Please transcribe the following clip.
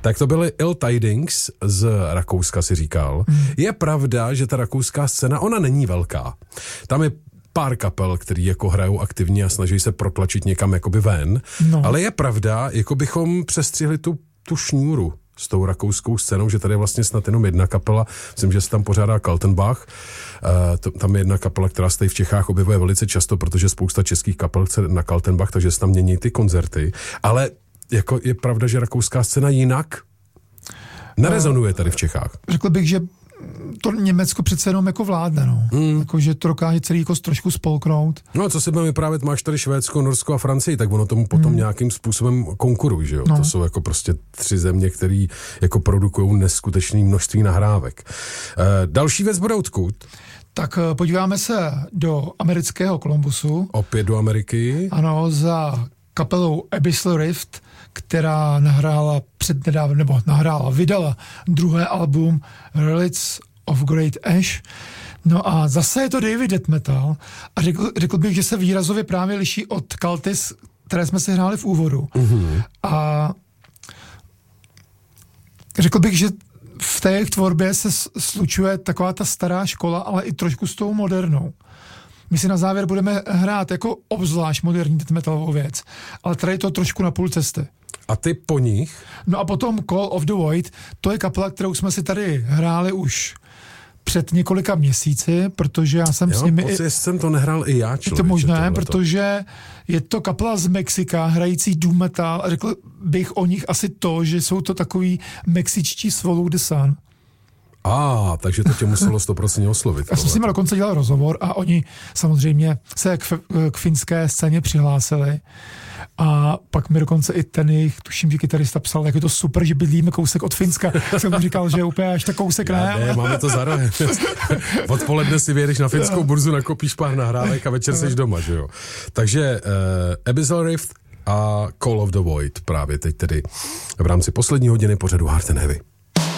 Tak to byly Ill Tidings z Rakouska, si říkal. Je pravda, že ta rakouská scéna, ona není velká. Tam je pár kapel, který jako hrajou aktivně a snaží se protlačit někam jakoby ven. No. Ale je pravda, jako bychom přestřihli tu šňůru s tou rakouskou scénou, že tady je vlastně snad jenom jedna kapela, myslím, že se tam pořádá Kaltenbach. Tam je jedna kapela, která se tady v Čechách objevuje velice často, protože spousta českých kapel chce na Kaltenbach, takže se tam mění ty koncerty. Ale jako je pravda, že rakouská scéna jinak nerezonuje tady v Čechách. Řekl bych, že to Německo přece jenom jako vládne, no. Jako, že to dokáže celý jako trošku spolknout. No, co si budeme vyprávět, máš tady Švédsko, Norsko a Francii, tak ono tomu potom nějakým způsobem konkurují, že jo? No. To jsou jako prostě 3 země, které jako produkují neskutečné množství nahrávek. Další věc bude odkud? Tak podíváme se do amerického Kolumbusu. Opět do Ameriky. Ano, za kapelou Abyssal Rift, která vydala druhé album Relics of Great Ash. No a zase je to David Death Metal a řekl bych, že se výrazově právě liší od Cultis, které jsme si hráli v úvodu. A řekl bych, že v té jejich tvorbě se slučuje taková ta stará škola, ale i trošku s tou modernou. My si na závěr budeme hrát jako obzvlášť moderní death metalovou věc, ale tady je to trošku na půl cesty. A ty po nich? No a potom Call of the Void, to je kapela, kterou jsme si tady hráli už před několika měsíci, protože já jsem s nimi... jsem to nehrál i já, člověče. Je to možné, protože je to kapela z Mexika, hrající doom metal, a řekl bych o nich asi to, že jsou to takový mexičtí Swallow the Sun. Takže to tě muselo 100% oslovit. Já jsem s nimi dokonce dělal rozhovor a oni samozřejmě se k finské scéně přihlásili. A pak mi dokonce i ten jejich, tuším, že kytarista psal, jak je to super, že bydlíme kousek od Finska. Jsem mu říkal, že úplně až tak kousek ne. Máme to za rohem. Odpoledne si vyjedeš na finskou burzu, nakopíš pár nahrávek a večer seš doma, že jo. Takže Abyssal Rift a Call of the Void právě teď tedy v rámci poslední hodiny pořadu Hard and Heavy.